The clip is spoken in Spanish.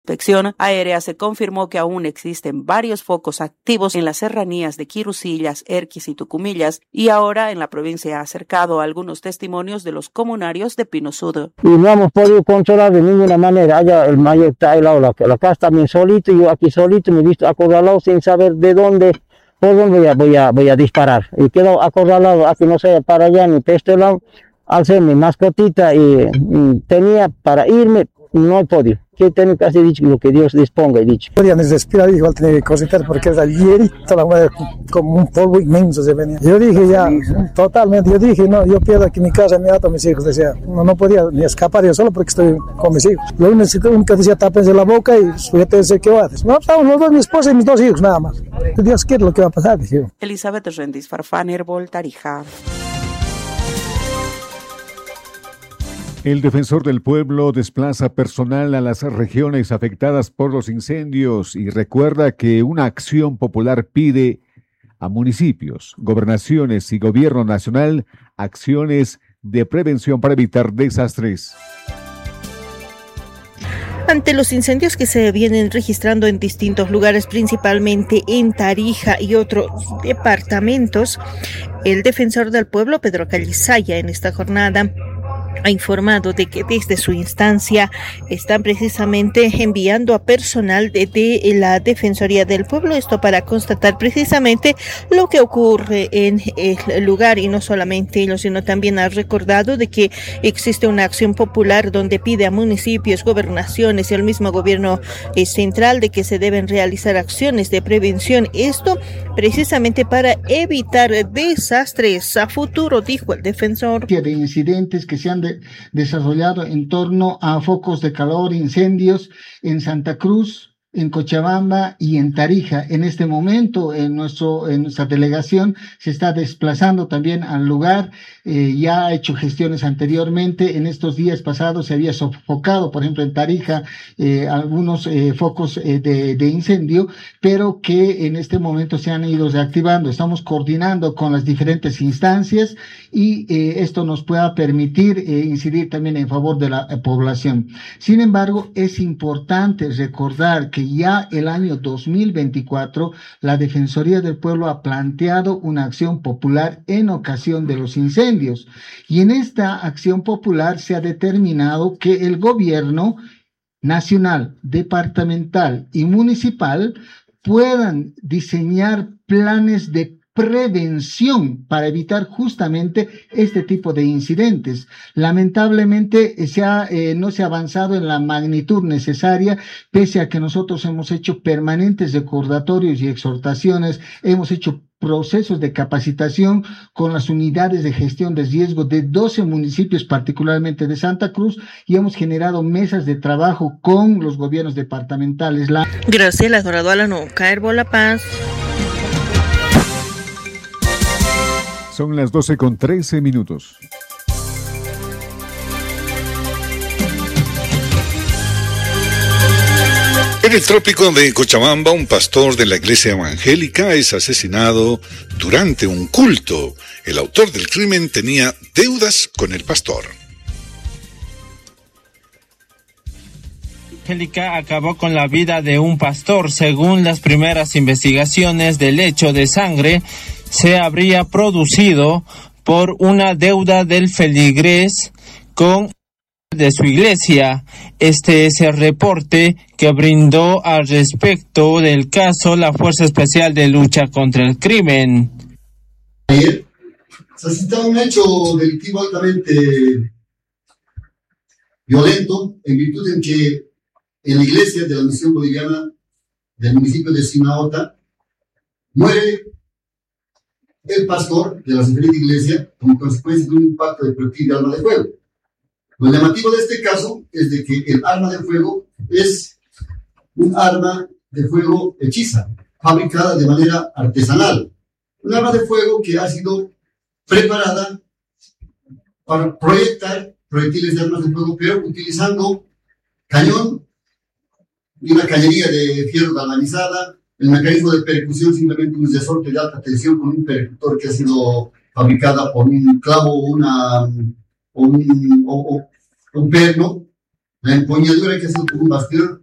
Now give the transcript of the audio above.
Inspección aérea se confirmó que aún existen varios focos activos en las serranías de Quirusillas, Erquis y Tucumillas, y ahora en la provincia ha acercado algunos testimonios de los comunarios de Pino Sud. Y no hemos podido controlar de ninguna manera. Allá el mayor está al lado, la casa también solito, yo aquí solito, me he visto acorralado sin saber de dónde, por dónde voy a disparar. Y quedo acorralado, aquí no sé, para allá ni para este lado, al ser mi mascotita y tenía para irme, no he podido. Que tengo casi dicho lo que Dios disponga, he dicho. Podían respirar, igual tenía que cositar porque era hierito, la madre, como un polvo inmenso se venía. Yo dije ya, totalmente, yo dije, no, yo pierdo aquí mi casa, mi auto, mis hijos, decía, no podía ni escapar yo solo porque estoy con mis hijos. Lo único que decía, tápense la boca y sujétense, ¿qué haces? No, estamos los dos, mi esposa y mis 2 hijos, nada más. Dios quiere lo que va a pasar, dije. Elizabeth Rendis Farfán, Herbol, Tarija. El defensor del pueblo desplaza personal a las regiones afectadas por los incendios y recuerda que una acción popular pide a municipios, gobernaciones y gobierno nacional acciones de prevención para evitar desastres. Ante los incendios que se vienen registrando en distintos lugares, principalmente en Tarija y otros departamentos, el defensor del pueblo, Pedro Calizaya, en esta jornada ha informado de que desde su instancia están precisamente enviando a personal de la Defensoría del Pueblo, esto para constatar precisamente lo que ocurre en el lugar, y no solamente ello, sino también ha recordado de que existe una acción popular donde pide a municipios, gobernaciones y al mismo gobierno central de que se deben realizar acciones de prevención, esto precisamente para evitar desastres a futuro, dijo el defensor. De incidentes que se han desarrollado en torno a focos de calor, incendios en Santa Cruz, en Cochabamba y en Tarija. En este momento, en nuestra delegación se está desplazando también al lugar. Ya ha hecho gestiones anteriormente. En estos días pasados se había sofocado, por ejemplo, en Tarija, algunos focos de incendio, pero que en este momento se han ido reactivando. Estamos coordinando con las diferentes instancias y esto nos pueda permitir incidir también en favor de la población. Sin embargo, es importante recordar que ya el año 2024 la Defensoría del Pueblo ha planteado una acción popular en ocasión de los incendios, y en esta acción popular se ha determinado que el gobierno nacional, departamental y municipal puedan diseñar planes de prevención para evitar justamente este tipo de incidentes. Lamentablemente no se ha avanzado en la magnitud necesaria, pese a que nosotros hemos hecho permanentes recordatorios y exhortaciones, hemos hecho procesos de capacitación con las unidades de gestión de riesgo de 12 municipios, particularmente de Santa Cruz, y hemos generado mesas de trabajo con los gobiernos departamentales. Graciela Dorado Alano, Caerbo La Paz. Son las 12:13. En el trópico de Cochabamba, un pastor de la iglesia evangélica es asesinado durante un culto. El autor del crimen tenía deudas con el pastor. Evangélica acabó con la vida de un pastor. Según las primeras investigaciones, del hecho de sangre se habría producido por una deuda del feligrés con de su iglesia. Este es el reporte que brindó al respecto del caso la Fuerza Especial de Lucha contra el Crimen. Ayer se ha citado un hecho delictivo altamente violento, en virtud en que en la iglesia de la Misión Boliviana del municipio de Sinaota muere el pastor de la referida iglesia como consecuencia de un impacto de proyectil de arma de fuego. Lo llamativo de este caso es de que el arma de fuego es un arma de fuego hechiza, fabricada de manera artesanal. Un arma de fuego que ha sido preparada para proyectar proyectiles de armas de fuego, pero utilizando cañón y una cañería de fierro galvanizada. El mecanismo de percusión simplemente un resorte de alta tensión con un percutor que ha sido fabricada por un clavo, un perno. La empuñadura que ha sido con un bastión